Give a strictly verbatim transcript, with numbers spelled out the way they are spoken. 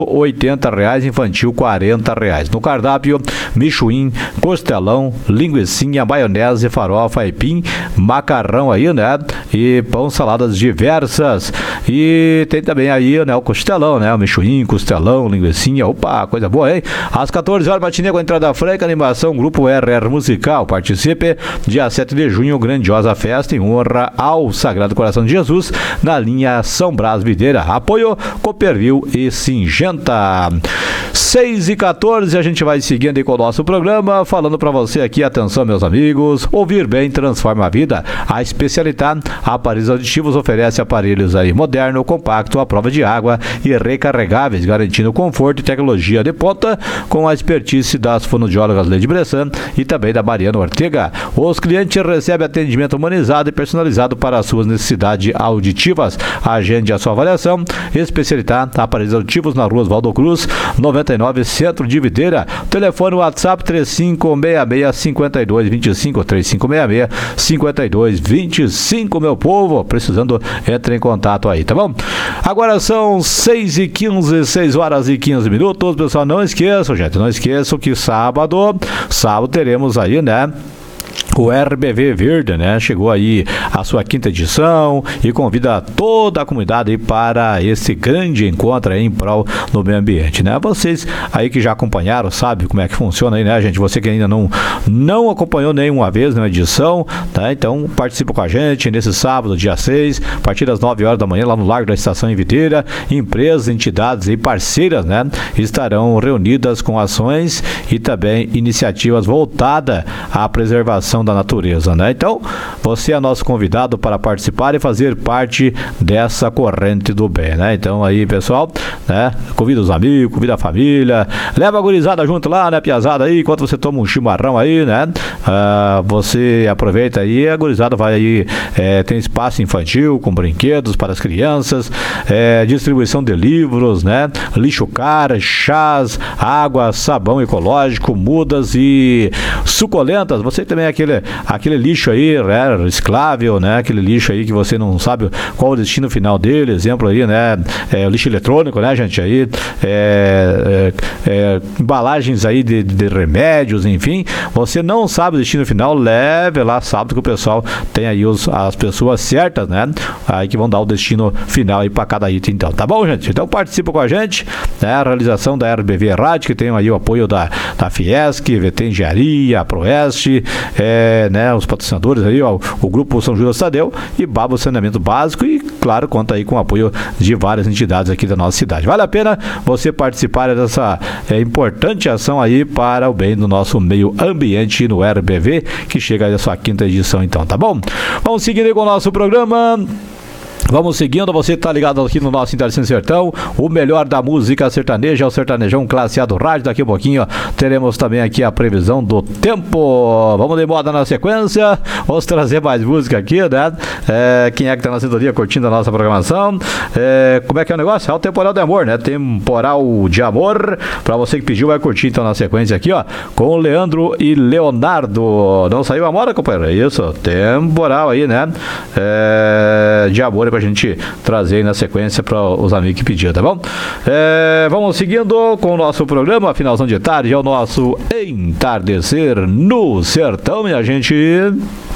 oitenta reais, infantil quarenta reais. No cardápio, michuim, costelão, linguicinha, maionese, farofa, aipim, macarrão aí, né? E pão, saladas diversas. E tem também aí, né, o costelão, né? O michuim, costelão, linguicinha, opa, coisa boa, hein? Às quatorze horas, matinê com a entrada franca, animação, grupo R R Musical. Participe, dia sete de junho, grandiosa festa em honra ao Sagrado Coração de Jesus, na linha São Brás Videira. Apoio Cooperville e Singenta. seis e quatorze, a gente vai seguindo aí com o nosso programa, falando para você aqui, atenção meus amigos, ouvir bem transforma a vida. A Especialidade Aparelhos Auditivos oferece aparelhos aí moderno, compacto, à prova de água e recarregáveis, garantindo conforto e tecnologia de ponta, com a expertise das fonoaudiólogas Lady Bressan e também da Mariana Ortega. Os clientes recebem atendimento humanizado e personalizado para as suas necessidades auditivas. Agende a sua avaliação. Especialidade Aparelhos Auditivos na rua Oswaldo Cruz, noventa e nove, Centro de Videira. Telefone WhatsApp três cinco seis seis, cinco dois dois cinco, três cinco seis seis, cinco dois dois cinco, meu povo. Precisando, entre em contato aí, tá bom? Agora são seis e quinze, seis horas e quinze minutos. Pessoal, não esqueçam, gente, não esqueçam que sábado, sábado teremos aí, né, o R B V Verde, né? Chegou aí a sua quinta edição e convida toda a comunidade aí para esse grande encontro aí em prol do meio ambiente, né? Vocês aí que já acompanharam, sabe como é que funciona aí, né, gente? Você que ainda não, não acompanhou nenhuma vez na edição, tá? Então participa com a gente nesse sábado, dia seis, a partir das nove horas da manhã, lá no Largo da Estação em Videira. Empresas, entidades e parceiras, né, estarão reunidas com ações e também iniciativas voltadas à preservação da natureza, né? Então, você é nosso convidado para participar e fazer parte dessa corrente do bem, né? Então, aí, pessoal, né? Convida os amigos, convida a família, leva a gurizada junto lá, né, piazada aí, enquanto você toma um chimarrão aí, né? Ah, você aproveita aí, a gurizada vai aí, é, tem espaço infantil com brinquedos para as crianças, é, distribuição de livros, né? Lixo cara, chás, água, sabão ecológico, mudas e suculentas. Você também é aquele aquele lixo aí, né, reciclável, né, aquele lixo aí que você não sabe qual o destino final dele, exemplo aí, né, é, lixo eletrônico, né, gente, aí, é, é, é, embalagens aí de, de remédios, enfim, você não sabe o destino final, leve lá, sábado que o pessoal tem aí os, as pessoas certas, né, aí que vão dar o destino final aí para cada item, então, tá bom, gente? Então participa com a gente, né, a realização da R B V Rádio, que tem aí o apoio da, da Fiesc, V T Engenharia, a Proeste, é, É, né, os patrocinadores aí, ó, o Grupo São Judas Tadeu e Babo Saneamento Básico e, claro, conta aí com o apoio de várias entidades aqui da nossa cidade. Vale a pena você participar dessa é, importante ação aí para o bem do nosso meio ambiente no R B V, que chega aí a sua quinta edição, então, tá bom? Vamos seguir aí com o nosso programa. Vamos seguindo, você tá ligado aqui no nosso Intersecção Sertão, o melhor da música sertaneja, o sertanejão classe A do rádio. Daqui a pouquinho ó, teremos também aqui a previsão do tempo. Vamos de moda na sequência, vamos trazer mais música aqui, né? É, quem é que tá na sintonia curtindo a nossa programação? É, como é que é o negócio? É o Temporal de Amor, né? Temporal de Amor, pra você que pediu, vai curtir então na sequência aqui, ó, com o Leandro e Leonardo. Não saiu a moda, companheiro? É isso, temporal aí, né? É, de amor pra gente trazer aí na sequência para os amigos que pediram, tá bom? É, vamos seguindo com o nosso programa, finalzão de tarde, é o nosso Entardecer no Sertão, minha gente.